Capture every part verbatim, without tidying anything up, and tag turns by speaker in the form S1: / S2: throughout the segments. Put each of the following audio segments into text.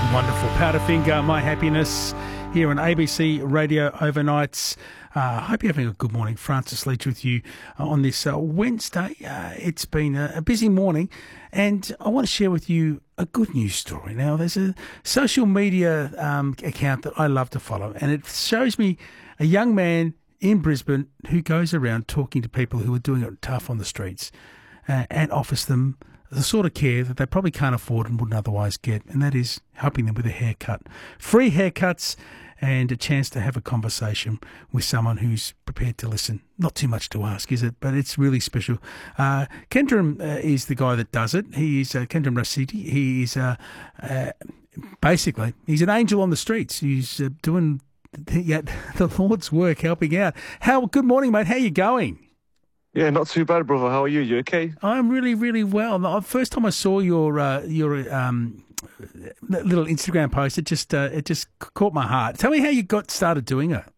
S1: Wonderful. Powderfinger, My Happiness, here on A B C Radio Overnights. I uh, hope you're having a good morning. Francis Leach with you uh, on this uh, Wednesday. Uh, it's been a, a busy morning, and I want to share with you a good news story. Now, there's a social media um, account that I love to follow, and it shows me a young man in Brisbane who goes around talking to people who are doing it tough on the streets uh, and offers them the sort of care that they probably can't afford and wouldn't otherwise get, and that is helping them with a haircut. Free haircuts and a chance to have a conversation with someone who's prepared to listen. Not too much to ask, is it? But it's really special. Uh, Kendram uh, is the guy that does it. He is uh, Kendram Rasidi. He is uh, uh, basically, he's an angel on the streets. He's uh, doing the, yeah, the Lord's work, helping out. How? Good morning, mate. How you going?
S2: Yeah, not too bad, brother. How are you? You okay?
S1: I'm really, really well. The first time I saw your uh, your um, little Instagram post, it just uh, it just caught my heart. Tell me how you got started doing it.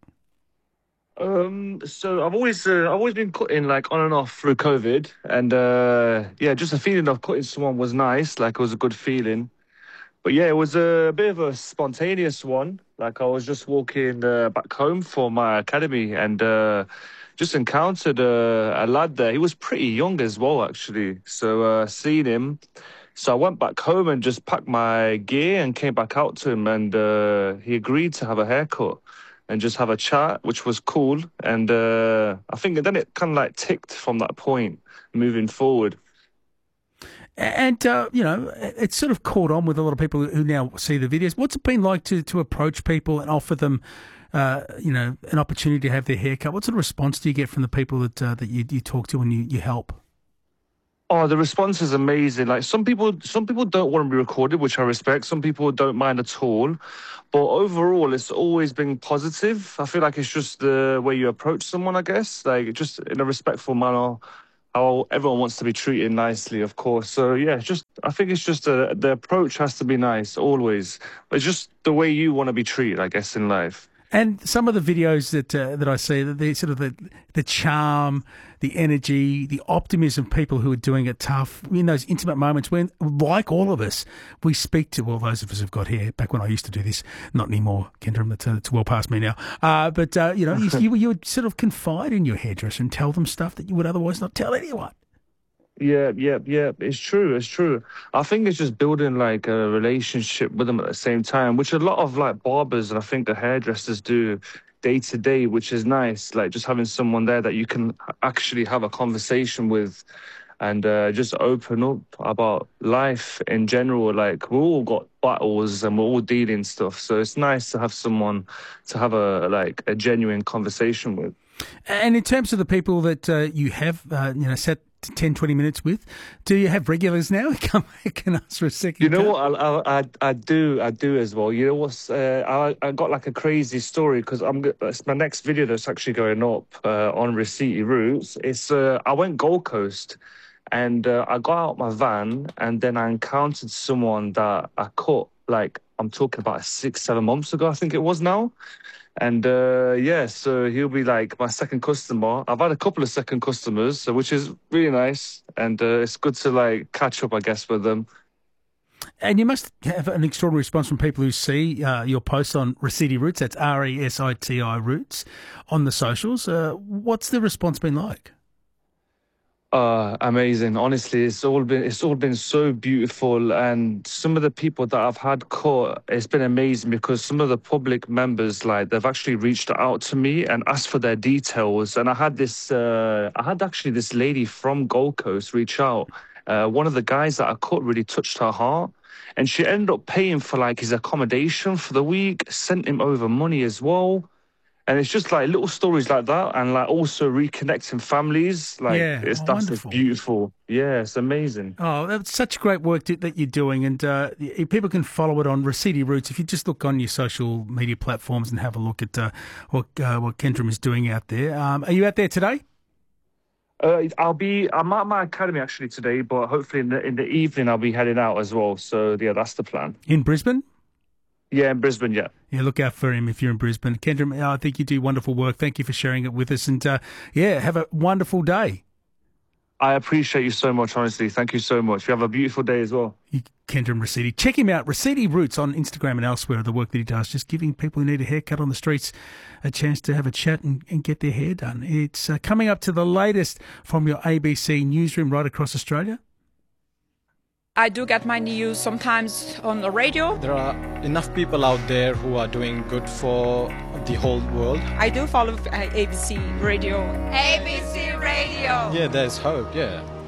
S2: Um, so I've always uh, I've always been cutting like on and off through COVID, and uh, yeah, just the feeling of cutting someone was nice. Like it was a good feeling. But yeah, it was a bit of a spontaneous one. Like I was just walking uh, back home from my academy, and uh, just encountered a, a lad there. He was pretty young as well, actually. So uh, seeing him, so I went back home and just packed my gear and came back out to him, and uh, he agreed to have a haircut and just have a chat, which was cool. And uh, I think then it kind of like ticked from that point moving forward.
S1: And, uh, you know, it's sort of caught on with a lot of people who now see the videos. What's it been like to, to approach people and offer them, uh, you know, an opportunity to have their hair cut? What sort of response do you get from the people that uh, that you, you talk to and you, you help?
S2: Oh, the response is amazing. Like some people, some people don't want to be recorded, which I respect. Some people don't mind at all. But overall, it's always been positive. I feel like it's just the way you approach someone, I guess, like just in a respectful manner. How everyone wants to be treated nicely, of course. So yeah, just I think it's just a, the approach has to be nice always. But it's just the way you want to be treated, I guess, in life.
S1: And some of the videos that uh, that I see, the sort of the the charm, the energy, the optimism of people who are doing it tough in those intimate moments when, like all of us, we speak to, well, those of us who've got hair, back when I used to do this, not anymore, Kendram, it's, uh, it's well past me now. Uh, but, uh, you know, you, you, you would sort of confide in your hairdresser and tell them stuff that you would otherwise not tell anyone.
S2: Yeah, yeah, yeah. It's true. It's true. I think it's just building like a relationship with them at the same time, which a lot of like barbers and I think the hairdressers do day to day, which is nice. Like just having someone there that you can actually have a conversation with and uh, just open up about life in general. Like we've all got battles and we're all dealing stuff. So it's nice to have someone to have a like a genuine conversation with.
S1: And in terms of the people that uh, you have, uh, you know, set ten, twenty minutes with, do you have regulars now? Come can ask for a second.
S2: You know
S1: cut?
S2: what? I, I I do I do as well. You know what's? Uh, I I got like a crazy story because I'm it's my next video that's actually going up uh, on Rasiti Roots. It's uh, I went Gold Coast, and uh, I got out my van, and then I encountered someone that I caught like I'm talking about six seven months ago. I think it was now. And uh, yeah, so he'll be like my second customer. I've had a couple of second customers, so which is really nice. And uh, it's good to like catch up, I guess, with them.
S1: And you must have an extraordinary response from people who see uh, your posts on Rasiti Roots. That's R E S I T I Roots on the socials. Uh, what's the response been like?
S2: Uh, amazing. Honestly, it's all been it's all been so beautiful, and some of the people that I've had caught, it's been amazing because some of the public members, like they've actually reached out to me and asked for their details. And I had this, uh, I had actually this lady from Gold Coast reach out. Uh, one of the guys that I caught really touched her heart, and she ended up paying for like his accommodation for the week, sent him over money as well. And it's just like little stories like that, and like also reconnecting families. Like
S1: yeah,
S2: it's
S1: oh,
S2: that's just beautiful. Yeah, it's amazing.
S1: Oh, that's such great work that you're doing, and uh, people can follow it on Rasiti Roots. If you just look on your social media platforms and have a look at uh, what uh, what Kendram is doing out there. Um, are you out there today?
S2: Uh, I'll be. I'm at my academy actually today, but hopefully in the in the evening I'll be heading out as well. So yeah, that's the plan.
S1: In Brisbane?
S2: Yeah, in Brisbane, yeah.
S1: Yeah, look out for him if you're in Brisbane. Kendram, I think you do wonderful work. Thank you for sharing it with us. And, uh, yeah, have a wonderful day.
S2: I appreciate you so much, honestly. Thank you so much. You have a beautiful day as well.
S1: Kendra Rashidi. Check him out, Rashidi Roots, on Instagram and elsewhere, the work that he does, just giving people who need a haircut on the streets a chance to have a chat and, and get their hair done. It's uh, coming up to the latest from your A B C newsroom right across Australia.
S3: I do get my news sometimes on the radio.
S4: There are enough people out there who are doing good for the whole world.
S3: I do follow uh, A B C Radio.
S5: A B C Radio.
S4: Yeah, there's hope, yeah.